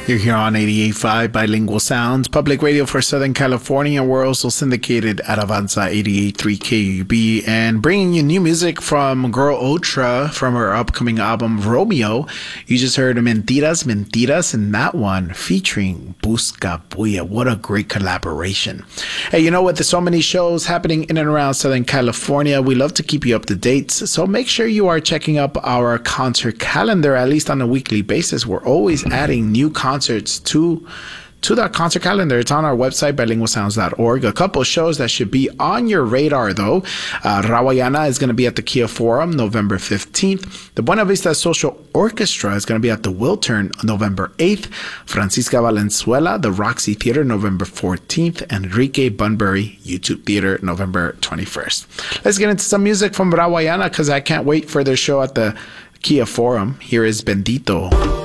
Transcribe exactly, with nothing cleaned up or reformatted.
You're here on eighty-eight point five Bilingual Sounds, public radio for Southern California. We're also syndicated at Avanza eighty-eight point three K U B and bringing you new music from Girl Ultra from her upcoming album Romeo. You just heard Mentiras, Mentiras, and that one featuring Busca Bulla. What a great collaboration. Hey, you know what? There's so many shows happening in and around Southern California. We love to keep you up to date, so make sure you are checking up our concert calendar, at least on a weekly basis. We're always adding new concerts concerts to to that concert calendar. It's on our website, bilingual sounds dot org. A couple shows that should be on your radar, though. Uh, Rawayana is going to be at the Kia Forum November fifteenth. The Buena Vista Social Orchestra is going to be at the Wiltern November eighth. Francisca Valenzuela, the Roxy Theater, November fourteenth. And Enrique Bunbury, YouTube Theater, November twenty-first. Let's get into some music from Rawayana because I can't wait for their show at the Kia Forum. Here is Bendito.